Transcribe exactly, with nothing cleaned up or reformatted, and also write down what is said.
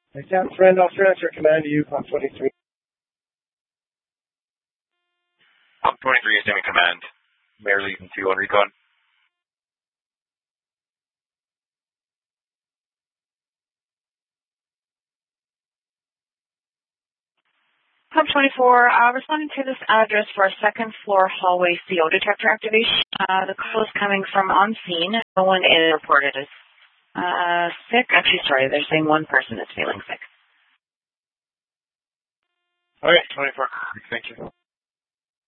I can't, friend. I'll transfer command to you, Pump twenty-three. Pump twenty-three is doing command. Mayor leading two on recon. Pump twenty-four, uh, responding to this address for a second floor hallway C O detector activation. Uh, the call is coming from on scene. No one is reported as uh, sick. Actually, sorry, they're saying one person is feeling sick. All right, twenty-four. Thank you.